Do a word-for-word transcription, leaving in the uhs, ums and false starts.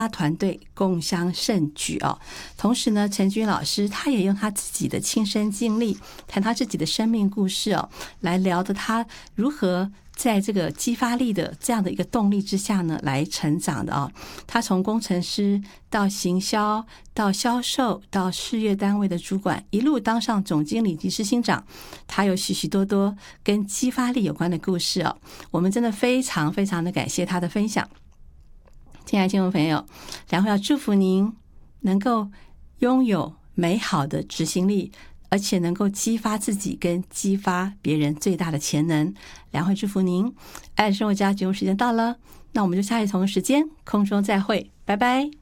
团队共襄盛举哦。同时呢，陈军老师他也用他自己的亲身经历，谈他自己的生命故事哦，来聊的他如何在这个激发力的这样的一个动力之下呢，来成长的哦。他从工程师到行销，到销售，到事业单位的主管，一路当上总经理及执行长，他有许许多多跟激发力有关的故事哦。我们真的非常非常的感谢他的分享。亲爱的听众朋友，然后要祝福您能够拥有美好的执行力，而且能够激发自己跟激发别人最大的潜能。良会祝福您。爱的生活家节目时间到了，那我们就下一同时间空中再会，拜拜。